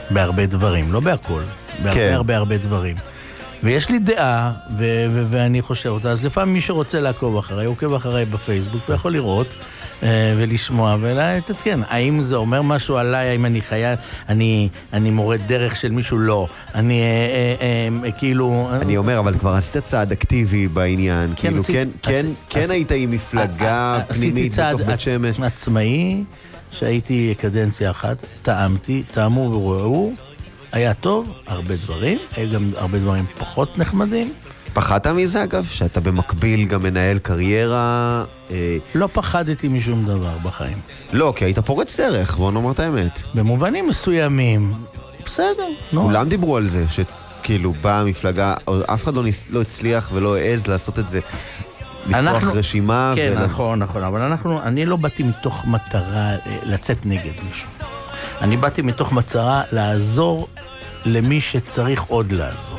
בהרבה דברים, לא בהכל, בהרבה דברים. ויש לי דעה, ואני חושב אותה, אז לפעמים מי שרוצה לעקוב אחריי, עוקב אחריי בפייסבוק, ויכול לראות ולשמוע ולהתעדכן. האם זה אומר משהו עליי, האם אני חייל, אני מורד דרך של מישהו? לא. אני כאילו... אני אומר, אבל כבר עשית צעד אקטיבי בעניין, כאילו כן היית עם מפלגה פנימית בתוך בית שמש. עשיתי צעד עצמאי, שהייתי קדנציה אחת, טעמו וראו, היה טוב, הרבה דברים, היה גם הרבה דברים פחות נחמדים. פחדת מזה אגב? שאתה במקביל גם מנהל קריירה? לא פחדתי משום דבר בחיים. לא, כי היית פורץ דרך, בוא נאמר את האמת. במובנים מסוימים, בסדר. כולם דיברו על זה, שכאילו באה המפלגה, אף אחד לא הצליח ולא העז לעשות את זה. לפתוח רשימה. כן, נכון, אבל אני לא באתי מתוך מטרה לצאת נגד מישהו. אני באתי מתוך מטרה לעזור למי שצריך עוד לעזור.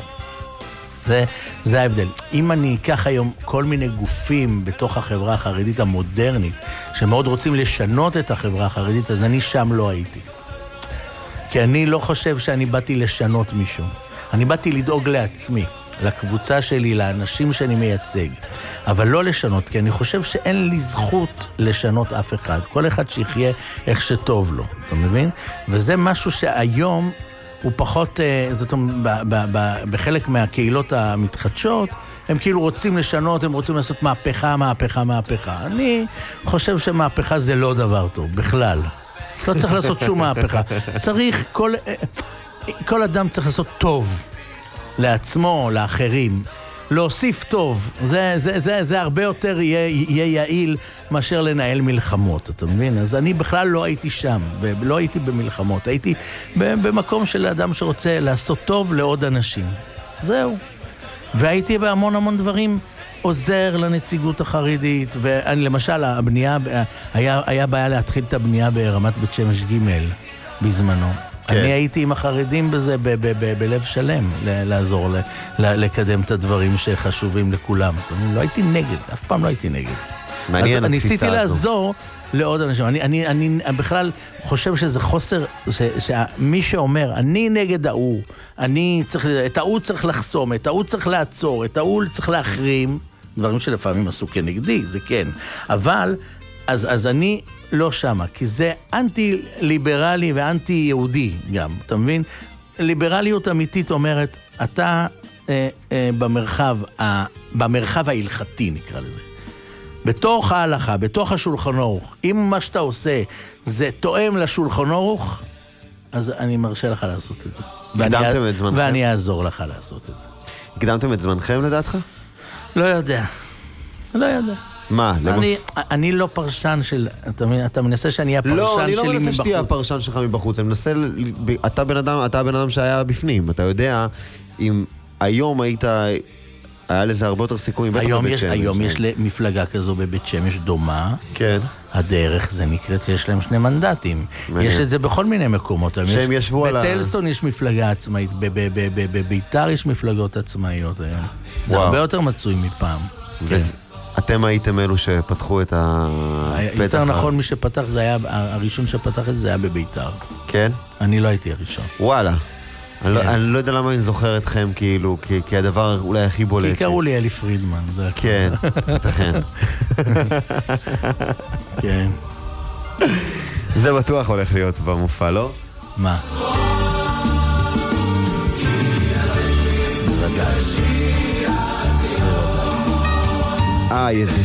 זה ההבדל. אם אני אקח היום כל מיני גופים בתוך החברה החרדית המודרנית, שמאוד רוצים לשנות את החברה החרדית, אז אני שם לא הייתי. כי אני לא חושב שאני באתי לשנות מישהו. אני באתי לדאוג לעצמי, לקבוצה שלי, לאנשים שאני מייצג. אבל לא לשנות, כי אני חושב שאין לי זכות לשנות אף אחד. כל אחד שיחיה איך שטוב לו, אתה מבין? וזה משהו שהיום הוא פחות, זאת אומרת, בחלק מהקהילות המתחדשות, הם כאילו רוצים לשנות, הם רוצים לעשות מהפכה. אני חושב שמהפכה זה לא דבר טוב, בכלל. לא צריך לעשות שום מהפכה. צריך, כל אדם צריך לעשות טוב לעצמו, לאחרים. להוסיף טוב, זה הרבה יותר יהיה יעיל מאשר לנהל מלחמות, אתה מבין? אז אני בכלל לא הייתי שם, לא הייתי במלחמות, הייתי במקום של אדם שרוצה לעשות טוב לעוד אנשים. זהו. והייתי בהמון דברים עוזר לנציגות החרדית, ולמשל הבנייה, היה בעיה להתחיל את הבנייה ברמת בית שמש ג' בזמנו. אני הייתי עם החרדים בזה בלב שלם, לעזור, לקדם את הדברים שחשובים לכולם. אני לא הייתי נגד, אף פעם לא הייתי נגד. מעניין, אז ניסיתי לעזור לעוד אנשים. אני בכלל חושב שזה חוסר, שמי שאומר, אני נגד ההוא, את ההוא צריך לחסום, את ההוא צריך לעצור, את ההוא צריך להחרים, דברים שלפעמים עשו כנגדי, זה כן. אבל, אז אני לא שמה, כי זה אנטי-ליברלי ואנטי-יהודי גם, אתה מבין? ליברליות אמיתית אומרת, אתה במרחב ההלכתי נקרא לזה. בתוך ההלכה, בתוך השולחן ערוך, אם מה שאתה עושה זה תואם לשולחן ערוך, אז אני מרשה לך לעשות את זה. הקדמתם את זמנכם? ואני אעזור לך לעשות את זה. הקדמתם את זמנכם לדעתך? לא יודע. מה? אני לא פרשן של... אתה מנסה שאני אהיה פרשן שלי מבחוץ. לא, אני לא מנסה שתהיה הפרשן שלך מבחוץ. אני מנסה... אתה בן אדם שהיה בפנים. אתה יודע, אם היום היה לזה הרבה יותר סיכויים. היום יש מפלגה כזו בבית שמש דומה. כן. הדרך זה נקראת, יש להם 2 מנדטים. יש את זה בכל מיני מקומות. שהם ישבו על בטלסטון יש מפלגה עצמאית, בביתר יש מפלגות עצמאיות היום. זה הרבה יותר מצוי מפעם. כן. אתם הייתם אלו שפתחו את הפתח? יותר נכון, מי שפתח, זה היה, הראשון שפתח את זה היה בביתר. כן? אני לא הייתי הראשון. וואלה. אני לא יודע למה אני זוכר אתכם כאילו, כי הדבר אולי הכי בולט. כי קראו לי אלי פרידמן. כן, תכן. כן. זה בטוח הולך להיות במופע, לא? מה? איזה